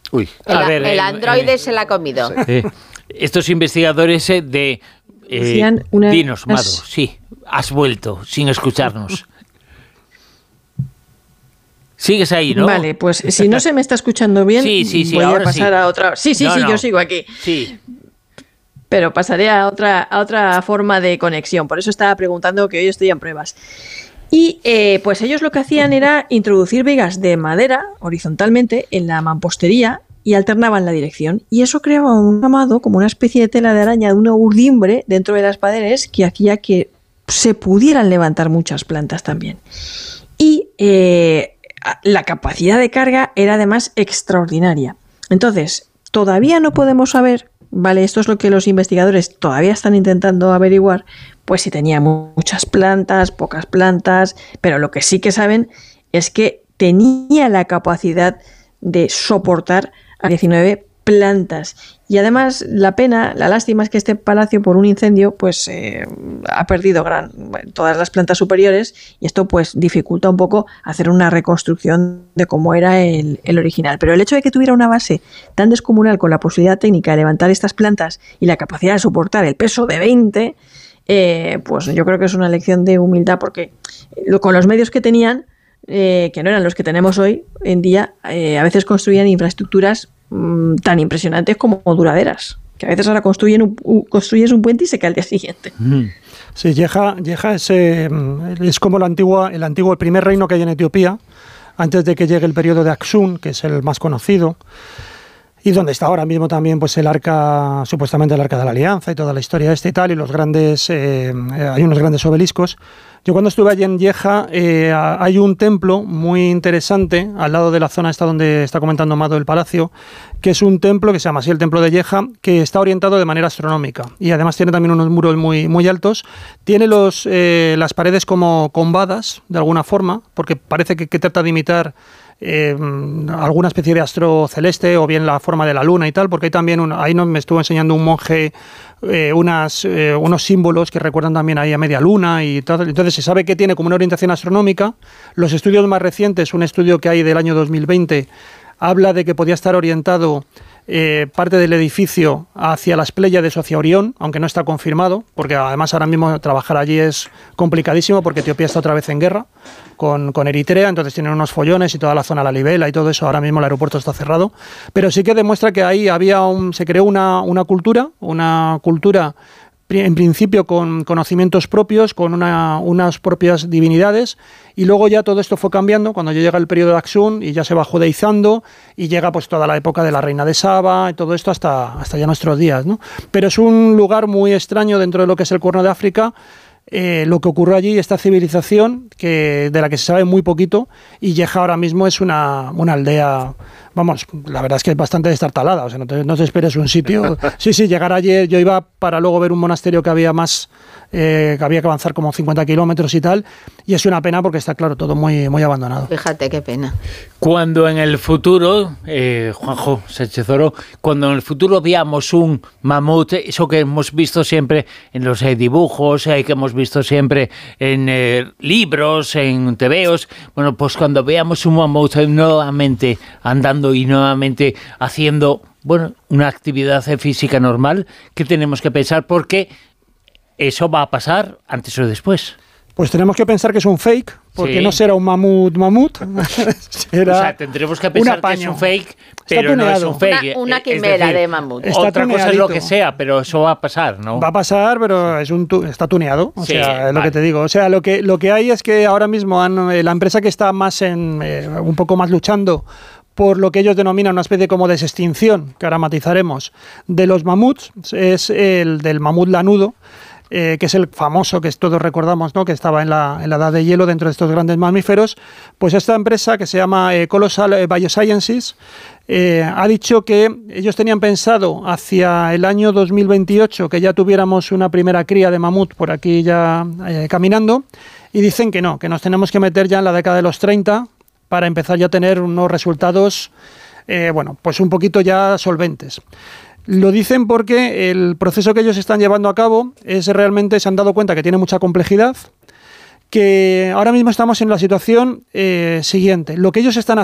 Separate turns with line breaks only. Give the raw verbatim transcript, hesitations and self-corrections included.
Uy.
El,
A ver,
el
eh,
androide
eh,
se la ha comido.
Eh, estos investigadores eh, de... Eh,
una...
dinos, Mado, sí, has vuelto sin escucharnos. Sigues ahí, ¿no?
Vale, pues si no se me está escuchando bien,
sí, sí, sí,
voy
ahora
a pasar
sí.
a otra... Sí, sí,
no,
sí,
no.
yo sigo aquí.
Sí.
Pero pasaré a otra, a otra forma de conexión. Por eso estaba preguntando, que hoy estoy en pruebas. Y eh, pues ellos lo que hacían era introducir vigas de madera horizontalmente en la mampostería y alternaban la dirección. Y eso creaba un camado, como una especie de tela de araña, de una urdimbre dentro de las paredes que hacía que se pudieran levantar muchas plantas también. Y eh, la capacidad de carga era además extraordinaria. Entonces, todavía no podemos saber, vale, esto es lo que los investigadores todavía están intentando averiguar, pues si tenía muchas plantas, pocas plantas, pero lo que sí que saben es que tenía la capacidad de soportar a diecinueve plantas. Y además la pena, la lástima es que este palacio por un incendio pues eh, ha perdido gran, todas las plantas superiores y esto pues dificulta un poco hacer una reconstrucción de cómo era el, el original. Pero el hecho de que tuviera una base tan descomunal con la posibilidad técnica de levantar estas plantas y la capacidad de soportar el peso de veinte, eh, pues yo creo que es una lección de humildad porque con los medios que tenían, eh, que no eran los que tenemos hoy en día, eh, a veces construían infraestructuras tan impresionantes como duraderas, que a veces ahora construyen un, un, construyes un puente y se cae al día siguiente.
Sí, Yeha, Yeha es, eh, es como la antigua, el antiguo, el primer reino que hay en Etiopía, antes de que llegue el periodo de Aksum, que es el más conocido, y donde está ahora mismo también pues el arca, supuestamente el arca de la alianza y toda la historia esta y tal, y los grandes, eh, hay unos grandes obeliscos. Yo cuando estuve allí en Yeha, eh, hay un templo muy interesante al lado de la zona esta donde está comentando Mado el palacio, que es un templo que se llama así el templo de Yeha, que está orientado de manera astronómica y además tiene también unos muros muy, muy altos. Tiene los, eh, las paredes como combadas de alguna forma, porque parece que, que trata de imitar Eh, alguna especie de astro celeste o bien la forma de la luna y tal, porque hay también un, ahí nos me estuvo enseñando un monje eh, unas, eh, unos símbolos que recuerdan también ahí a media luna y todo. Entonces se sabe que tiene como una orientación astronómica. Los estudios más recientes, un estudio que hay del año dos mil veinte, habla de que podía estar orientado eh, parte del edificio hacia las Pléyades o hacia Orión, aunque no está confirmado, porque además ahora mismo trabajar allí es complicadísimo porque Etiopía está otra vez en guerra con, con Eritrea, entonces tienen unos follones y toda la zona, la Libela y todo eso, ahora mismo el aeropuerto está cerrado, pero sí que demuestra que ahí había un, se creó una, una cultura, una cultura en principio con conocimientos propios, con una, unas propias divinidades, y luego ya todo esto fue cambiando cuando ya llega el periodo de Aksum y ya se va judaizando y llega pues toda la época de la reina de Saba y todo esto hasta, hasta ya nuestros días, ¿no? Pero es un lugar muy extraño dentro de lo que es el Cuerno de África. Eh, lo que ocurrió allí, esta civilización que, de la que se sabe muy poquito, y Yeha ahora mismo es una, una aldea, vamos, la verdad es que es bastante destartalada, o sea, no te, no te esperes un sitio. Sí, sí, llegar allí, yo iba para luego ver un monasterio que había más, eh, que había que avanzar como cincuenta kilómetros y tal, y es una pena porque está, claro, todo muy, muy abandonado.
Fíjate, qué pena.
Cuando en el futuro, eh, Juanjo Sánchez Oro, cuando en el futuro veamos un mamut, eso que hemos visto siempre en los eh, dibujos, eh, que hemos visto siempre en eh, libros, en tebeos, bueno, pues cuando veamos un mamut nuevamente andando y nuevamente haciendo, bueno, una actividad física normal, ¿qué tenemos que pensar? Porque eso va a pasar antes o después.
Pues tenemos que pensar que es un fake, porque sí. No será un mamut mamut, será
o sea, tendremos que pensar que es un fake, pero no es un fake.
Una, una quimera decir, de mamut.
Otra cosa es lo que sea, pero eso va a pasar, ¿no?
Va a pasar, pero es un tu, está tuneado, o
sí,
sea, es
vale.
lo que te digo. O sea, lo que, lo que hay es que ahora mismo han, eh, la empresa que está más en, eh, un poco más luchando por lo que ellos denominan una especie como de extinción, que ahora matizaremos, de los mamuts, es el del mamut lanudo, Eh, que es el famoso que todos recordamos, ¿no? Que estaba en la, en la edad de hielo dentro de estos grandes mamíferos. Pues esta empresa que se llama eh, Colossal Biosciences eh, ha dicho que ellos tenían pensado hacia el año dos mil veintiocho que ya tuviéramos una primera cría de mamut por aquí ya eh, caminando, y dicen que no, que nos tenemos que meter ya en la década de los treinta para empezar ya a tener unos resultados eh, bueno, pues un poquito ya solventes. Lo dicen porque el proceso que ellos están llevando a cabo es realmente, se han dado cuenta que tiene mucha complejidad, que ahora mismo estamos en la situación eh, siguiente. Lo que ellos están